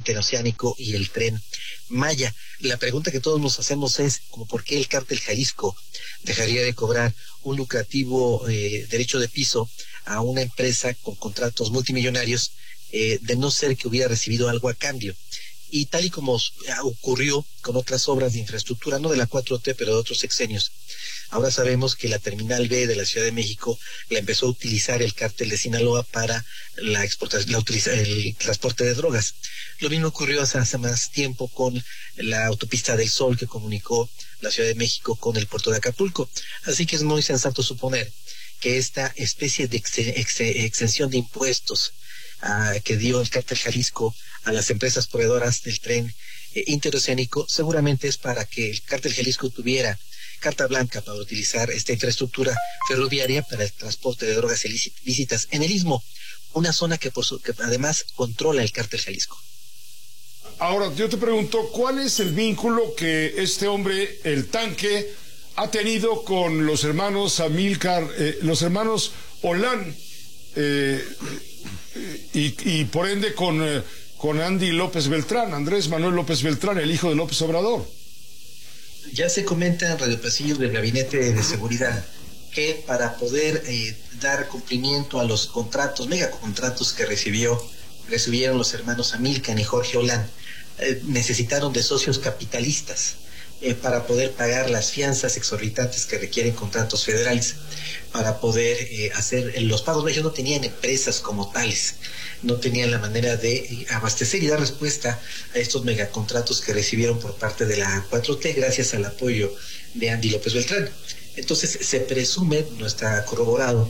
Interoceánico y el Tren Maya. La pregunta que todos nos hacemos es, como ¿por qué el Cártel Jalisco dejaría de cobrar un lucrativo derecho de piso a una empresa con contratos multimillonarios, de no ser que hubiera recibido algo a cambio? Y tal y como ocurrió con otras obras de infraestructura, no de la 4T, pero de otros sexenios, ahora sabemos que la Terminal B de la Ciudad de México la empezó a utilizar el Cártel de Sinaloa para el transporte de drogas. Lo mismo ocurrió hace más tiempo con la Autopista del Sol, que comunicó la Ciudad de México con el puerto de Acapulco. Así que es muy sensato suponer que esta especie de exención de impuestos que dio el Cártel Jalisco a las empresas proveedoras del tren interoceánico seguramente es para que el Cártel Jalisco tuviera carta blanca para utilizar esta infraestructura ferroviaria para el transporte de drogas ilícitas en el Istmo, una zona que además controla el Cártel Jalisco. Ahora, yo te pregunto, ¿cuál es el vínculo que este hombre, el tanque, ha tenido con los hermanos Amílcar, los hermanos Olán, y por ende con Andy López Beltrán, Andrés Manuel López Beltrán, el hijo de López Obrador? Ya se comenta en Radio Pasillos del Gabinete de Seguridad que para poder dar cumplimiento a los contratos, megacontratos que recibieron los hermanos Amílcar y Jorge Olán, necesitaron de socios capitalistas para poder pagar las fianzas exorbitantes que requieren contratos federales, para poder hacer los pagos. Ellos no tenían empresas como tales, no tenían la manera de abastecer y dar respuesta a estos megacontratos que recibieron por parte de la 4T gracias al apoyo de Andy López Beltrán. Entonces se presume, no está corroborado,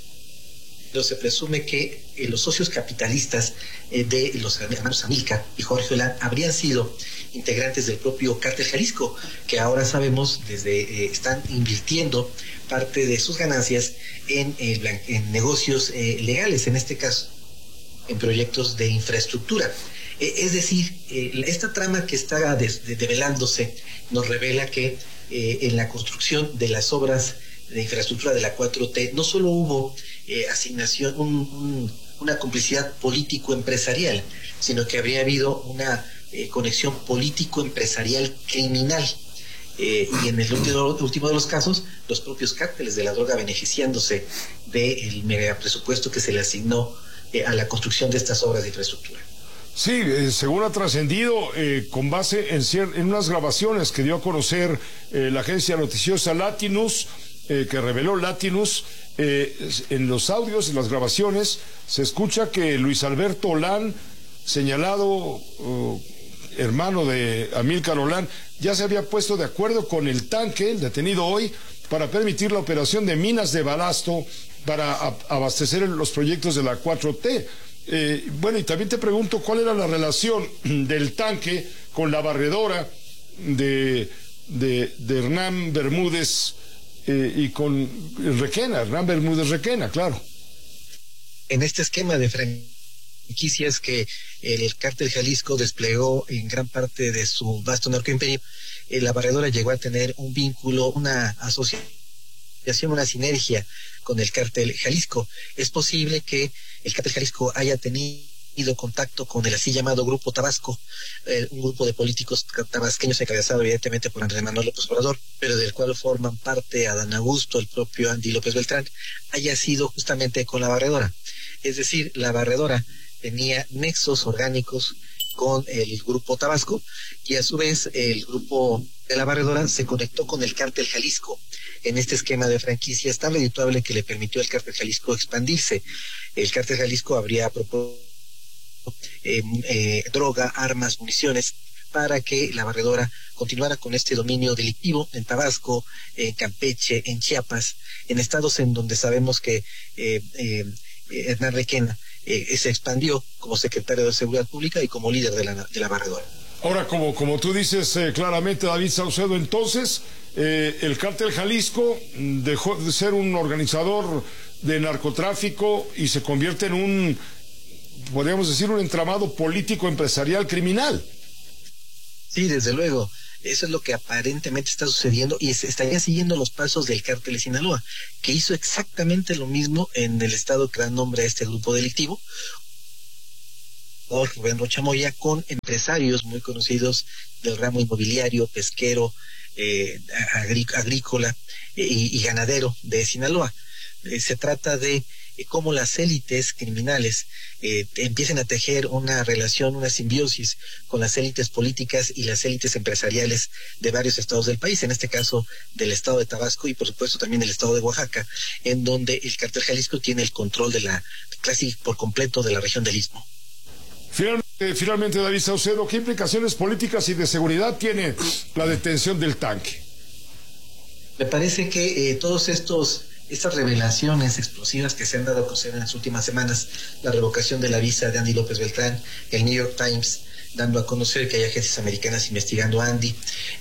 pero se presume que los socios capitalistas de los hermanos Amílcar y Jorge Olán habrían sido integrantes del propio Cártel Jalisco, que ahora sabemos están invirtiendo parte de sus ganancias en negocios legales, en este caso en proyectos de infraestructura. Es decir, esta trama que está develándose nos revela que en la construcción de las obras de infraestructura de la 4T no solo hubo asignación, una complicidad político-empresarial, sino que habría habido una conexión político-empresarial criminal. Y en el último de los casos, los propios cárteles de la droga beneficiándose del mega presupuesto que se le asignó a la construcción de estas obras de infraestructura. Sí, según ha trascendido, con base en unas grabaciones que dio a conocer la agencia noticiosa Latinus, que reveló Latinus, en los audios, en las grabaciones, se escucha que Luis Alberto Olán, señalado hermano de Amílcar Olán, ya se había puesto de acuerdo con el tanque, el detenido hoy, para permitir la operación de minas de balasto para abastecer los proyectos de la 4T. Bueno, y también te pregunto cuál era la relación del tanque con la barredora de Hernán Bermúdez y con Requena, Hernán Bermúdez Requena, claro. En este esquema de franquicias que el Cártel Jalisco desplegó en gran parte de su vasto narcoimperio, la barredora llegó a tener un vínculo, una asociación, una sinergia con el Cártel Jalisco. Es posible que el Cártel Jalisco haya tenido contacto con el así llamado Grupo Tabasco, un grupo de políticos tabasqueños encabezado evidentemente por Andrés Manuel López Obrador, pero del cual forman parte Adán Augusto, el propio Andy López Beltrán, haya sido justamente con la barredora. Es decir, la barredora tenía nexos orgánicos con el Grupo Tabasco y a su vez el grupo de la barredora se conectó con el Cártel Jalisco en este esquema de franquicias tan redituable que le permitió al Cártel Jalisco expandirse. El Cártel Jalisco habría propuesto droga, armas, municiones para que la barredora continuara con este dominio delictivo en Tabasco, en Campeche, en Chiapas, en estados en donde sabemos que Hernán Requena se expandió como secretario de Seguridad Pública y como líder de la barredora. Ahora, como tú dices claramente, David Saucedo, entonces el Cártel Jalisco dejó de ser un organizador de narcotráfico y se convierte en un, podríamos decir, un entramado político empresarial criminal. Sí, desde luego. Eso es lo que aparentemente está sucediendo y se estaría siguiendo los pasos del Cártel de Sinaloa, que hizo exactamente lo mismo en el estado que da nombre a este grupo delictivo. Rubén Rocha Moya con empresarios muy conocidos del ramo inmobiliario, pesquero, agrícola y ganadero de Sinaloa. Se trata de cómo las élites criminales empiezan a tejer una relación, una simbiosis con las élites políticas y las élites empresariales de varios estados del país, en este caso del estado de Tabasco y por supuesto también del estado de Oaxaca, en donde el cártel Jalisco tiene el control de casi por completo de la región del Istmo. Finalmente, David Saucedo, ¿qué implicaciones políticas y de seguridad tiene la detención del tanque? Me parece que estas revelaciones explosivas que se han dado a conocer en las últimas semanas, la revocación de la visa de Andy López Beltrán, el New York Times dando a conocer que hay agencias americanas investigando a Andy,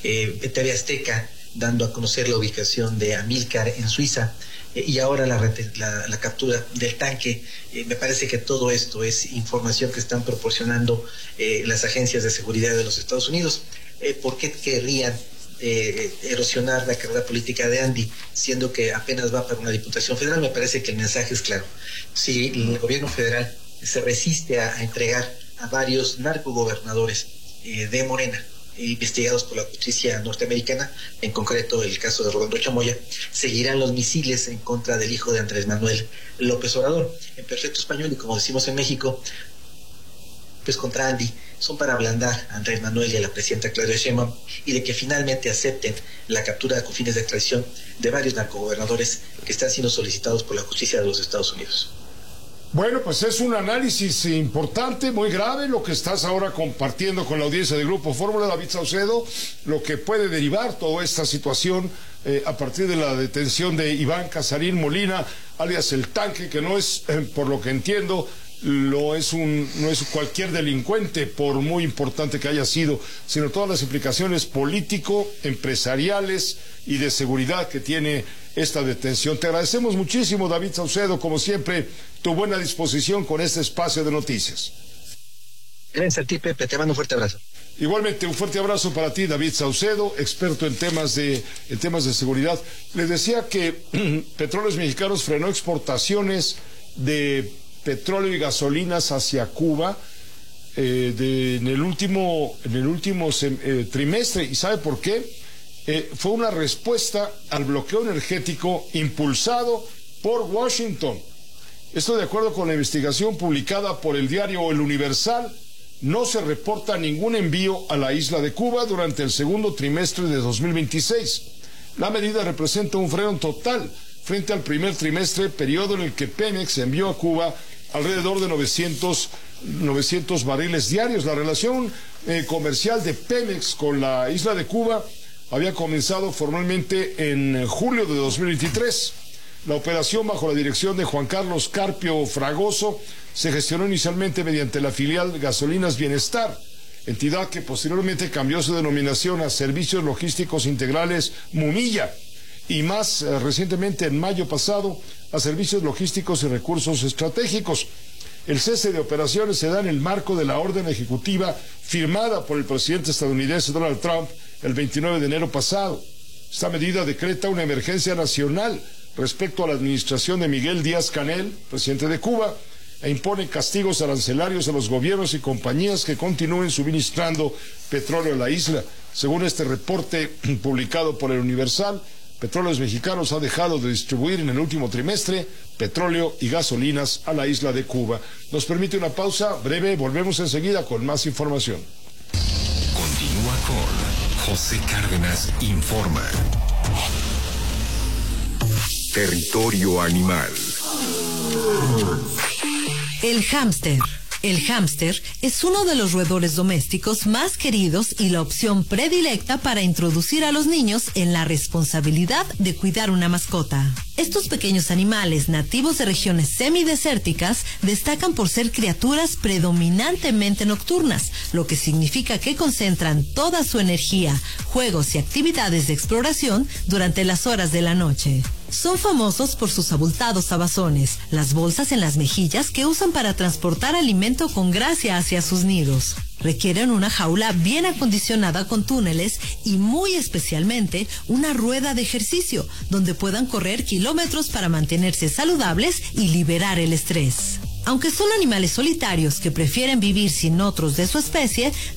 TV Azteca dando a conocer la ubicación de Amílcar en Suiza, y ahora la captura del tanque, me parece que todo esto es información que están proporcionando las agencias de seguridad de los Estados Unidos. ¿Por qué querrían erosionar la carrera política de Andy, siendo que apenas va para una diputación federal? Me parece que el mensaje es claro. Si el gobierno federal se resiste a entregar a varios narcogobernadores de Morena, investigados por la justicia norteamericana, en concreto el caso de Rubén Rocha Moya, seguirán los misiles en contra del hijo de Andrés Manuel López Obrador. En perfecto español, y como decimos en México, pues contra Andy son para ablandar a Andrés Manuel y a la presidenta Claudia Sheinbaum, y de que finalmente acepten la captura con fines de extradición de varios narcogobernadores que están siendo solicitados por la justicia de los Estados Unidos. Bueno, pues es un análisis importante, muy grave, lo que estás ahora compartiendo con la audiencia del Grupo Fórmula, David Saucedo, lo que puede derivar toda esta situación a partir de la detención de Iván Casarín Molina, alias El Tanque, que no es, por lo que entiendo, no es cualquier delincuente, por muy importante que haya sido, sino todas las implicaciones político, empresariales y de seguridad que tiene esta detención. Te agradecemos muchísimo, David Saucedo, como siempre, tu buena disposición con este espacio de noticias. Gracias a ti, Pepe, te mando un fuerte abrazo. Igualmente, un fuerte abrazo para ti, David Saucedo, experto en temas de seguridad. Les decía que Petróleos Mexicanos frenó exportaciones de petróleo y gasolinas hacia Cuba en el último trimestre. ¿Y sabe por qué? Fue una respuesta al bloqueo energético impulsado por Washington. Esto de acuerdo con la investigación publicada por el diario El Universal. No se reporta ningún envío a la isla de Cuba durante el segundo trimestre de 2026. La medida representa un freno total frente al primer trimestre, periodo en el que Pemex envió a Cuba alrededor de 900 barriles diarios. La relación comercial de Pemex con la isla de Cuba había comenzado formalmente en julio de 2023. La operación, bajo la dirección de Juan Carlos Carpio Fragoso, se gestionó inicialmente mediante la filial Gasolinas Bienestar, entidad que posteriormente cambió su denominación a Servicios Logísticos Integrales Munilla, y más recientemente, en mayo pasado, a Servicios Logísticos y Recursos Estratégicos. El cese de operaciones se da en el marco de la orden ejecutiva firmada por el presidente estadounidense Donald Trump el 29 de enero pasado. Esta medida decreta una emergencia nacional respecto a la administración de Miguel Díaz-Canel, presidente de Cuba, e impone castigos arancelarios a los gobiernos y compañías que continúen suministrando petróleo a la isla. Según este reporte publicado por El Universal, Petróleos Mexicanos ha dejado de distribuir en el último trimestre petróleo y gasolinas a la isla de Cuba. Nos permite una pausa breve, volvemos enseguida con más información. Continúa con José Cárdenas Informa. Territorio Animal. El hámster. El hámster es uno de los roedores domésticos más queridos y la opción predilecta para introducir a los niños en la responsabilidad de cuidar una mascota. Estos pequeños animales nativos de regiones semidesérticas destacan por ser criaturas predominantemente nocturnas, lo que significa que concentran toda su energía, juegos y actividades de exploración durante las horas de la noche. Son famosos por sus abultados abazones, las bolsas en las mejillas que usan para transportar alimento con gracia hacia sus nidos. Requieren una jaula bien acondicionada con túneles y muy especialmente una rueda de ejercicio donde puedan correr kilómetros para mantenerse saludables y liberar el estrés. Aunque son animales solitarios que prefieren vivir sin otros de su especie,